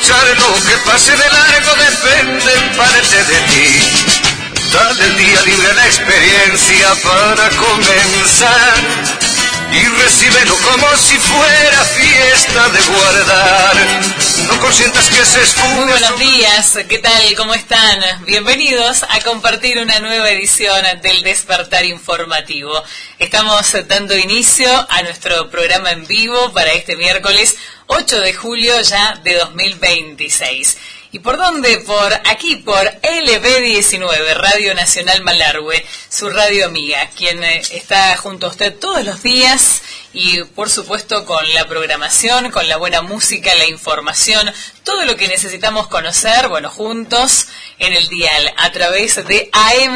escuchar lo que pase de largo depende en parte de ti. Dale el día libre a la experiencia para comenzar y recíbelo como si fuera fiesta de guardar. No consientas que se esfume. Muy buenos días, ¿qué tal? ¿Cómo están? Bienvenidos a compartir una nueva edición del Despertar Informativo. Estamos dando inicio a nuestro programa en vivo para este miércoles 8 de julio ya de 2026. ¿Y por dónde? Por aquí, por LB19, Radio Nacional Malargüe, su radio amiga, quien está junto a usted todos los días y, por supuesto, con la programación, con la buena música, la información, todo lo que necesitamos conocer, bueno, juntos en el dial, a través de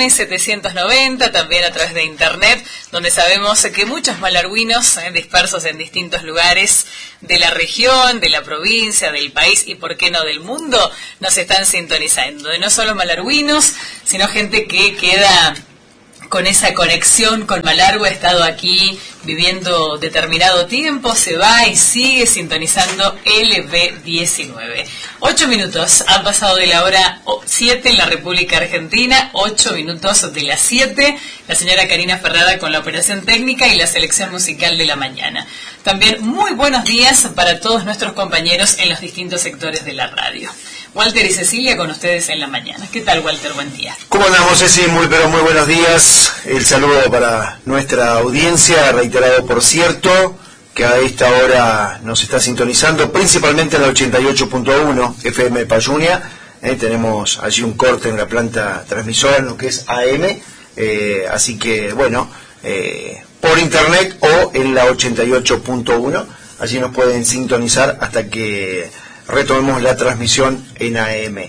AM790, también a través de Internet, donde sabemos que muchos malarguinos dispersos en distintos lugares de la región, de la provincia, del país y, por qué no, del mundo, nos están sintonizando. Y no solo malarguinos, sino gente que queda con esa conexión con Malargüe, ha estado aquí viviendo determinado tiempo, se va y sigue sintonizando LB19. 8 minutos han pasado de la hora 7 en la República Argentina, 8 minutos de las 7, la señora Karina Ferrada con la operación técnica y la selección musical de la mañana. También muy buenos días para todos nuestros compañeros en los distintos sectores de la radio. Walter y Cecilia con ustedes en la mañana. ¿Qué tal, Walter? Buen día. ¿Cómo andamos, Ceci? Muy buenos días. El saludo para nuestra audiencia, reiterado por cierto, que a esta hora nos está sintonizando, principalmente en la 88.1 FM de Payunia. Tenemos allí un corte en la planta transmisora, en lo que es AM, así que, bueno, por internet o en la 88.1, allí nos pueden sintonizar hasta que retomemos la transmisión en AM.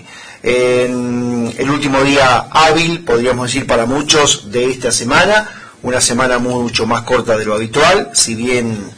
En el último día hábil, podríamos decir para muchos, de esta semana, una semana mucho más corta de lo habitual, si bien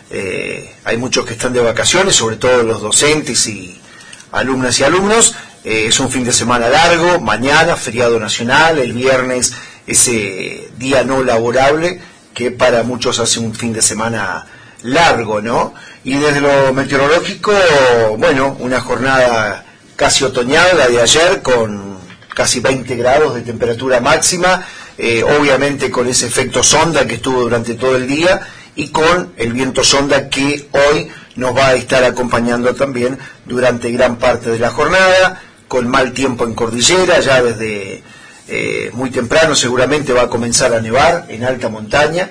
hay muchos que están de vacaciones, sobre todo los docentes y alumnas y alumnos. Es un fin de semana largo, mañana feriado nacional, el viernes ese día no laborable que para muchos hace un fin de semana largo, ¿no? Y desde lo meteorológico, bueno, una jornada casi otoñal, la de ayer, con casi 20 grados de temperatura máxima, obviamente con ese efecto sonda que estuvo durante todo el día y con el viento sonda que hoy nos va a estar acompañando también durante gran parte de la jornada, con mal tiempo en cordillera, ya desde muy temprano seguramente va a comenzar a nevar en alta montaña.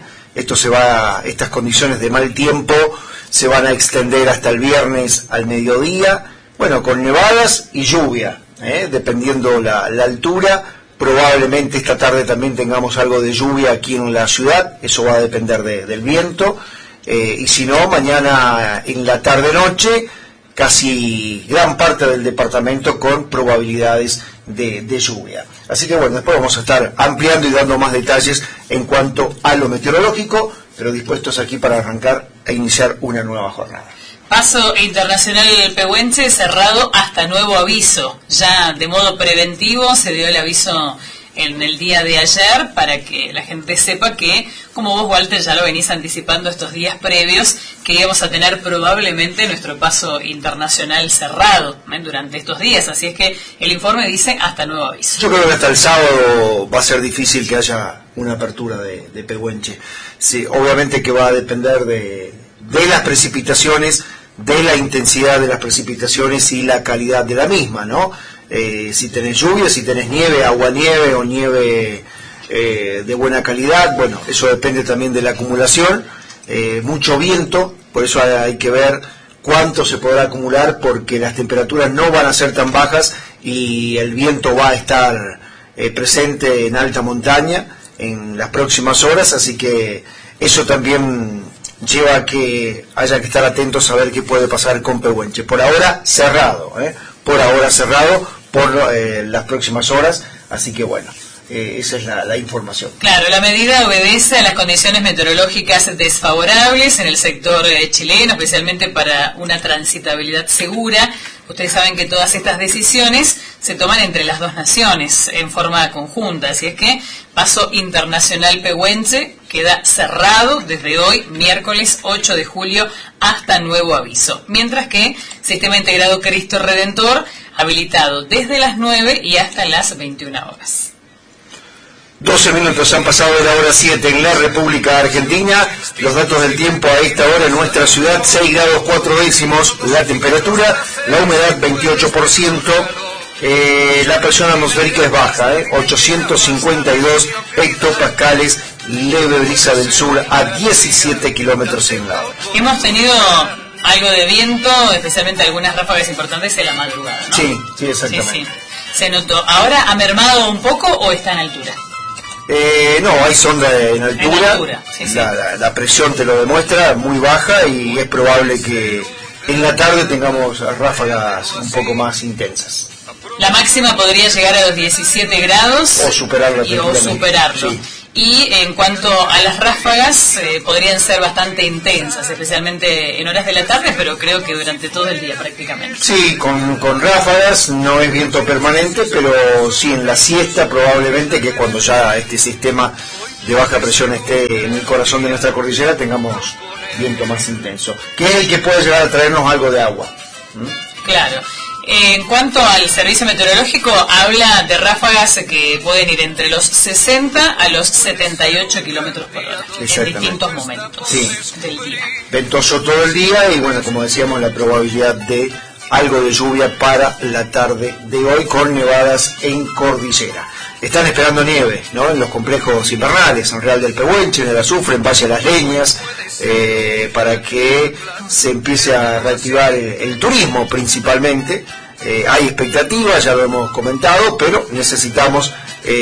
Estas condiciones de mal tiempo se van a extender hasta el viernes al mediodía, bueno, con nevadas y lluvia, dependiendo la altura. Probablemente esta tarde también tengamos algo de lluvia aquí en la ciudad, eso va a depender del viento, y si no, mañana en la tarde-noche, casi gran parte del departamento con probabilidades de lluvia. Así que bueno, después vamos a estar ampliando y dando más detalles en cuanto a lo meteorológico, pero dispuestos aquí para arrancar e iniciar una nueva jornada. Paso internacional pehuenche cerrado hasta nuevo aviso. Ya de modo preventivo se dio el aviso en el día de ayer para que la gente sepa que, como vos, Walter, ya lo venís anticipando estos días previos, que íbamos a tener probablemente nuestro paso internacional cerrado durante estos días. Así es que el informe dice hasta nuevo aviso. Yo creo que hasta el sábado va a ser difícil que haya una apertura de pehuenche. Sí, obviamente que va a depender de las precipitaciones, de la intensidad de las precipitaciones y la calidad de la misma, ¿no? Si tenés lluvia, si tenés nieve, aguanieve o nieve de buena calidad, bueno, eso depende también de la acumulación. Mucho viento, por eso hay que ver cuánto se podrá acumular, porque las temperaturas no van a ser tan bajas y el viento va a estar presente en alta montaña en las próximas horas, así que eso también lleva a que haya que estar atentos a ver qué puede pasar con Pehuenche. Por ahora cerrado, por las próximas horas, así que bueno, esa es la información. Claro, la medida obedece a las condiciones meteorológicas desfavorables en el sector chileno, especialmente para una transitabilidad segura. Ustedes saben que todas estas decisiones se toman entre las dos naciones en forma conjunta, así es que paso internacional pehuenche, queda cerrado desde hoy, miércoles 8 de julio, hasta nuevo aviso. Mientras que Sistema Integrado Cristo Redentor, habilitado desde las 9 y hasta las 21 horas. 12 minutos han pasado de la hora 7 en la República Argentina. Los datos del tiempo a esta hora en nuestra ciudad: 6 grados 4 décimos la temperatura, la humedad 28%, la presión atmosférica es baja, 852 hectopascales, leve brisa del sur a 17 kilómetros en la hora. Hemos tenido algo de viento, especialmente algunas ráfagas importantes en la madrugada, ¿no? Sí, exactamente. Sí. Se notó. ¿Ahora ha mermado un poco o está en altura? No, hay sonda en altura, sí. La presión te lo demuestra, muy baja, y es probable que en la tarde tengamos ráfagas un poco más intensas. La máxima podría llegar a los 17 grados o superarlo. Sí. Y en cuanto a las ráfagas, podrían ser bastante intensas, especialmente en horas de la tarde, pero creo que durante todo el día prácticamente. Sí, con ráfagas, no es viento permanente, pero sí en la siesta probablemente, que cuando ya este sistema de baja presión esté en el corazón de nuestra cordillera, tengamos viento más intenso, que es el que puede llegar a traernos algo de agua. Claro. En cuanto al servicio meteorológico, habla de ráfagas que pueden ir entre los 60 a los 78 kilómetros por hora en distintos momentos del día. Ventoso todo el día y, bueno, como decíamos, la probabilidad de algo de lluvia para la tarde de hoy, con nevadas en cordillera. Están esperando nieve, ¿no?, en los complejos invernales, en Real del Pehuenche, en el Azufre, en Valle de las Leñas, para que se empiece a reactivar el turismo principalmente. Hay expectativas, ya lo hemos comentado, pero necesitamos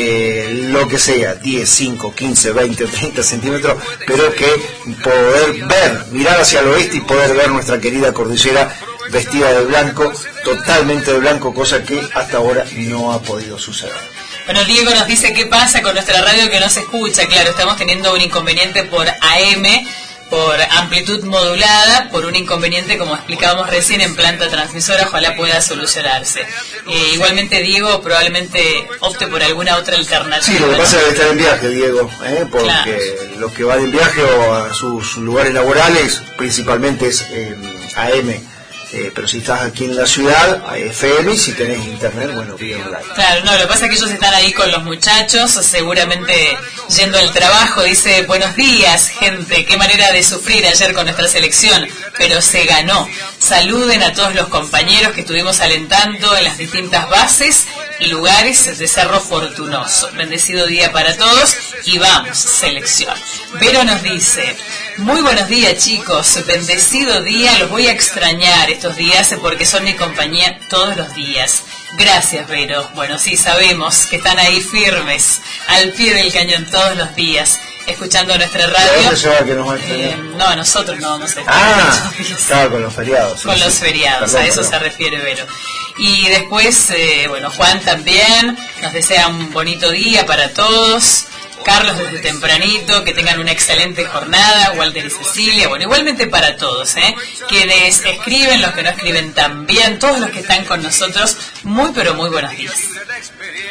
lo que sea, 10, 5, 15, 20, 30 centímetros, pero que poder ver, mirar hacia el oeste y poder ver nuestra querida cordillera vestida de blanco, totalmente de blanco, cosa que hasta ahora no ha podido suceder. Bueno, Diego nos dice qué pasa con nuestra radio que no se escucha. Claro, estamos teniendo un inconveniente por AM, por amplitud modulada, por un inconveniente, como explicábamos recién, en planta transmisora. Ojalá pueda solucionarse. Igualmente, Diego probablemente opte por alguna otra alternativa. Sí, lo que pasa es que está en viaje, Diego, porque claro, los que van en viaje o a sus lugares laborales, principalmente es AM. Pero si estás aquí en la ciudad, FM, y si tenés internet, bueno, bien online. Claro, no, lo que pasa es que ellos están ahí con los muchachos, seguramente yendo al trabajo. Dice: buenos días, gente, qué manera de sufrir ayer con nuestra selección, pero se ganó. Saluden a todos los compañeros que estuvimos alentando en las distintas bases y lugares de Cerro Fortunoso. Bendecido día para todos y vamos, selección. Vero nos dice: muy buenos días, chicos, bendecido día, los voy a extrañar estos días porque son mi compañía todos los días. Gracias, Vero. Bueno, sí, sabemos que están ahí firmes, al pie del cañón todos los días, escuchando nuestra radio. ¿Dónde se va que nos va a extrañar? No, nosotros no vamos a estar. Estaba con los feriados. Con los feriados, a eso se refiere Vero. Y después, bueno, Juan también nos desea un bonito día para todos. Carlos desde tempranito, que tengan una excelente jornada, Walter y Cecilia, bueno, igualmente para todos, quienes escriben, los que no escriben también, todos los que están con nosotros, muy pero muy buenos días.